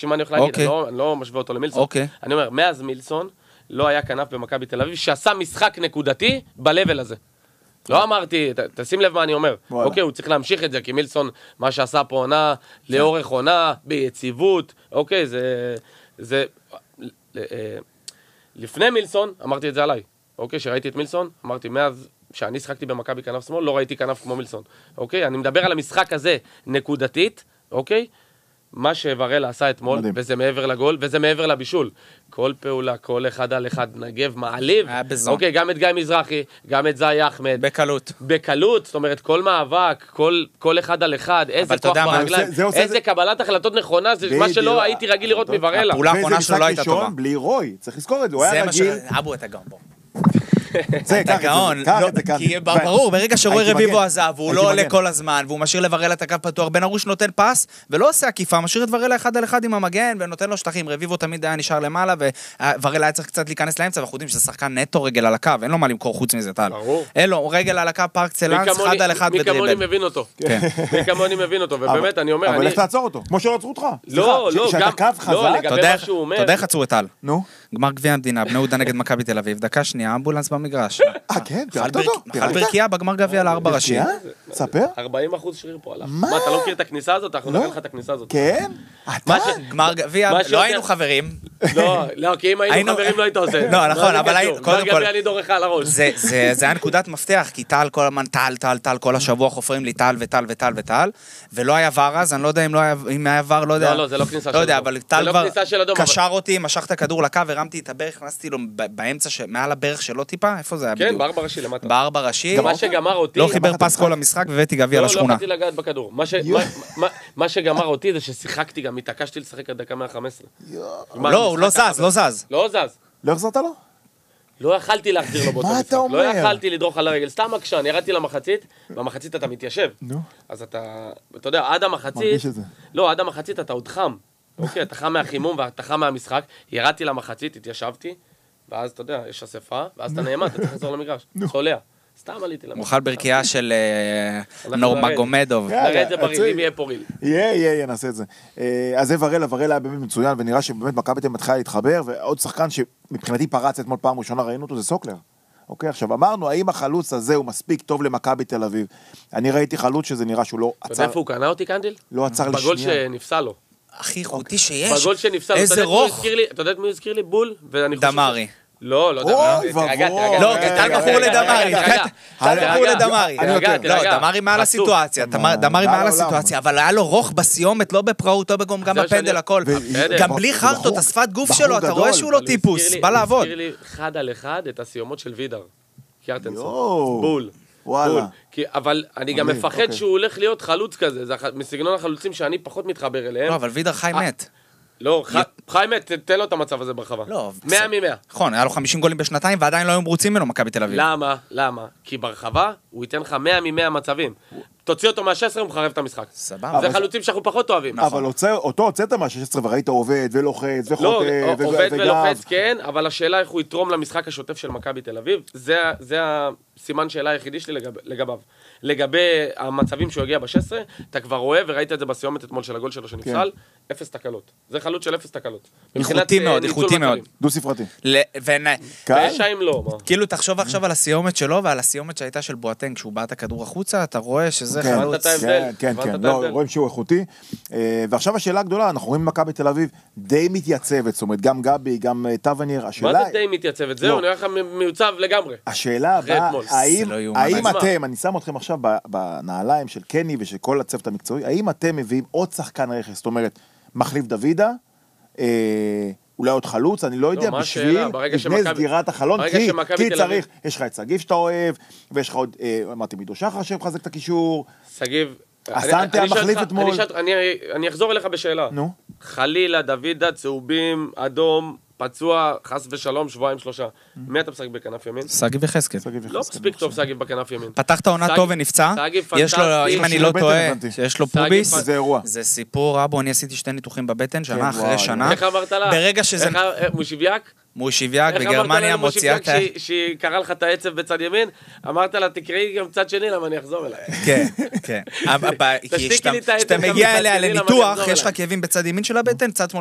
תקשיב מה אני הולך להגיד, אני לא משווה אותו למילסון. אני אומר, מאז מילסון לא היה כנף במכבי תל אביב שעשה משחק נקודתי בלבל הזה. לא אמרתי, תשים לב מה אני אומר. אוקיי, הוא צריך להמשיך את זה, כי מילסון, מה שעשה פה עונה, לאורך עונה, ביציבות, אוקיי, זה... לפני מילסון, אמרתי את זה עליי. אוקיי, שראיתי את מילסון, אמרתי, מאז שאני שחקתי במכבי כנף שמאל, לא ראיתי כנף כמו מילסון. אוקיי, אני מדבר על המשחק הזה נקודתית, אוקיי? מה שוורלה עשה אתמול, וזה מעבר לגול, וזה מעבר לבישול. כל פעולה, כל אחד על אחד, נגב, מעליב. אוקיי, גם את גיא מזרחי, גם את זי אחמד. בקלות, זאת אומרת, כל מאבק, כל אחד על אחד, איזה כוח ברגליים, איזה קבלת החלטות נכונה, זה מה שלא הייתי רגיל לראות מוורלה. הפעולה האחרונה שלו לא הייתה טובה. בלי רוי, צריך לזכור את זה, הוא היה רגיל. אבו, אתה גאון בו. אתה גאון, כי ברור, ברגע שרוי רביבו עזב, הוא לא עולה כל הזמן, והוא משאיר לוורלה את הקו פתוח, בן ארוש נותן פס, ולא עושה עקיפה, משאיר את וורלה אחד על אחד עם המגן, ונותן לו שטחים, רביבו תמיד היה נשאר למעלה, ווורלה היה צריך קצת להיכנס לאמצע, ואנחנו יודעים שזה שחקן נטו רגל על הקו, אין לו מה למכור חוץ מזה, טל. אין לו, רגל על הקו, פארק צלנס, אחד על אחד בדריבל. מי כמוני מבין אותו, ובאמת אני אומר, אבל איך תעצור אותו? כמו שלא עצרו אותך. לא, אתה יודע איך עצרו את טל? גמר גביע המדינה, בני יהודה נגד מכבי תל אביב, דקה שנייה, אמבולנס במגרש. כן, פירקת אותו. חל ברקיעה בגמר גביע ל4 ראשי. ספר. 40% שריר פה עליו. מה, אתה לא מכיר את הכניסה הזאת? אנחנו נראה לך את הכניסה הזאת. כן? גמר גביע, לא היינו חברים. לא, כי אם היינו חברים לא היית עושה. לא, נכון, אבל גמר גביע אני דורך על הראש. זה היה נקודת מפתח, כי טל כל הזמן, טל, כל השבוע חופרים לי טל וטל, ולא היה ור אז, אני לא יודע אם היה ור, לא יודע. לא, זה לא כניסה של אדום. לא יודע, אבל טל כבר קשר אותי, משך את הכדור לקו, הרמתי את הברך, הכנסתי לו באמצע, מעל הברך שלו טיפה, איפה זה היה בדיוק? כן, בארבע ראשי למטה. בארבע ראשי. מה שגמר אותי... לא חיבר פס כל המשחק והבאתי גביע לשכונה. לא רציתי לגעת בכדור. מה שגמר אותי זה ששיחקתי גם, התעקשתי לשחק עד דקה 115. לא, הוא לא זז. לא זז. לא החזרת לו? לא יכלתי להחזיר לו באותו משחק. אתה אומר? לא יכלתי לדרוך על הרגל. סתם כשאני ירדתי למחצית, במחצית אתה מתיישב. אז אתה יודע, עד המחצית... מרגיש את זה. לא, עד המחצית אתה עוד חם. אוקיי, אתה חם מהחימום ואתה חם מהמשחק. ירדתי למחצית, התיישבתי, ואז אתה יודע, יש אספה, ואז אתה נעמד, אתה צריך לחזור למגרש. צולע. סתם עליתי למחצית. מוכל ברקיעה של נורמגומדוב. נראה את זה בריל, אם יהיה פה ריל. יהיה, נעשה את זה. אז זה וורלה היה באמת מצוין, ונראה שבאמת מכבי תל אביב מתחילה להתחבר, ועוד שחקן שמבחינתי פרץ אתמול פעם ראשונה, ראינו אותו, זה סוקלר. אוקיי, עכשיו אמרנו, האם החלוץ הזה הוא מספיק טוב למכבי תל אביב? אני ראיתי חלוץ שזה נראה שהוא לא עצר... אתה יודע איפה הוא קנה אותי, קנדיל? לא עצר לשנייה. בגול שנפסל לו. הכי חוטי שיש. בגול שנפסל לו. איזה רוך. אתה יודע מי הזכיר לי? בול. דמרי. לא דמרי. לא, טל בחור לדמרי. טל בחור לדמרי. לא, דמרי מעל הסיטואציה. דמרי מעל הסיטואציה, אבל היה לו רוך בסיומת, לא בפראות, לא גם בפנדל, הכל. גם בלי חרטות, השפת גוף שלו, אתה רואה שהוא לא טיפוס, בא לעבוד. הזכיר לי אחד על אחד את הסיומות של וידר. קיארטנסון. בול. וואלה. אבל אני גם מפחד שהוא הולך להיות חלוץ כזה. זה מסגנון החלוצים שאני פחות מתחבר אליהם. לא, אבל וידר חי מת. לא, חי מת, תן לו את המצב הזה ברחבה. לא. 100 מ-100. נכון, היה לו 50 גולים בשנתיים, ועדיין לא היו מרוצים ממנו מכבי תל אביב. למה? כי ברחבה הוא ייתן לך 100 מ-100 מצבים. תוציא אותו מה-16, הוא מחרב את המשחק. סבבה. זה חלוצים שאנחנו פחות אוהבים. אבל אותו הוצאת מה-16 וראית עובד ולוחץ וחוטא וגב. לא, עובד ולוחץ, כן, אבל השאלה איך הוא יתרום למשחק השוטף של מכבי תל אביב, זה הסימן שאלה היחידי שלי לגביו. לגבי המצבים שהוא הגיע ב-16, אתה כבר רואה, וראית את זה בסיומת אתמול של הגול שלו שנפסל, 0 תקלות. זה חלוץ של 0 תקלות. איכותי מאוד. דו ספרתי. ושיים לא, מה? כאילו תחשוב עכשיו על הסיומת שלו, ועל הסיומת שהייתה של בואטנג, כשהוא בא את הכדור החוצה, אתה רואה שזה חלוץ. כן, רואים שהוא איכותי. ועכשיו השאלה הגדולה, אנחנו רואים מכבי תל אביב די מתייצבת, זאת אומרת, גם גבי, גם טווניר, מה זה די מתייצבת? זהו, נראה לך מיוצב לגמרי. השאלה הבאה, האם אתם, אני שם אתכם עכשיו בנעליים של קני ושל כל הצוות המקצועי, האם אתם מביאים עוד שחקן רכס, זאת אומרת, מחליף דוידה, אולי עוד חלוץ, אני לא יודע, בשביל לפני סגירת החלון, כי צריך, יש לך את סגיב שאתה אוהב, ויש לך עוד, אמרתי מידו שחר שמחזק את הקישור, סגיב, אסנטה המחליף אתמול. אני אחזור אליך בשאלה. חלילה, דוידה, צהובים, אדום, פצוע, חס ושלום, 2-3. מי אתה משחק בכנף ימין? סגיב וחזקאל. לא מספיק טוב סגיב בכנף ימין. פתחת עונה טוב ונפצע. יש לו, אם אני לא טועה, יש לו פוביס. זה אירוע. זה סיפור, אבו, אני עשיתי 2 ניתוחים בבטן, שנה אחרי שנה. איך אמרת לה? ברגע שזה... מושיביאק בגרמניה מוציאה את... שהיא קרא לך את העצב בצד ימין, אמרת לה, תקראי גם צד שני, למה אני אחזור אליה. כן. כשאתה מגיע אליה לניתוח, יש לך כאבים בצד ימין של הבטן, צד שמאל